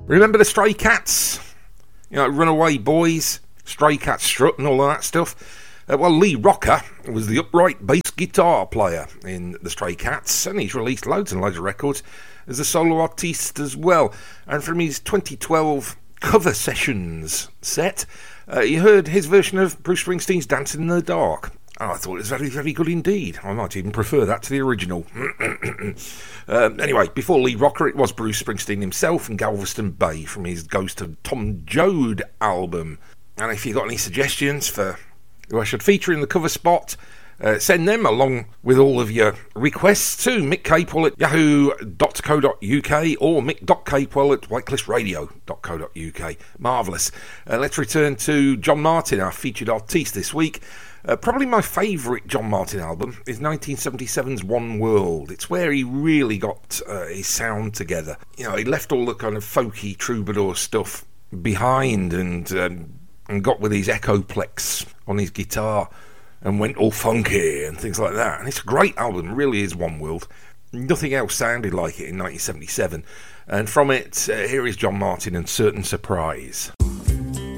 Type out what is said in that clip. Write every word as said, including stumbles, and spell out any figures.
Remember the Stray Cats? You know, Runaway Boys, Stray Cat Strut and all of that stuff. Uh, well, Lee Rocker was the upright bass guitar player in the Stray Cats, and he's released loads and loads of records as a solo artiste as well. And from his twenty twelve cover sessions set, uh, you heard his version of Bruce Springsteen's Dancing in the Dark. Oh, I thought it was very, very good indeed. I might even prefer that to the original. uh, anyway, before Lee Rocker, it was Bruce Springsteen himself and Galveston Bay from his Ghost of Tom Joad album. And if you've got any suggestions for who I should feature in the cover spot, uh, send them along with all of your requests to Mick Capewell at yahoo dot co dot uk or mick dot capewell at whitecliff radio dot co dot uk. Marvellous. Uh, let's return to John Martin, our featured artiste this week. Uh, probably my favourite John Martin album is nineteen seventy-seven's One World. It's where he really got uh, his sound together. You know, he left all the kind of folky troubadour stuff behind and um, and got with his Echoplex on his guitar and went all funky and things like that. And it's a great album, it really is One World. Nothing else sounded like it in nineteen seventy-seven. And from it, uh, here is John Martin and Certain Surprise.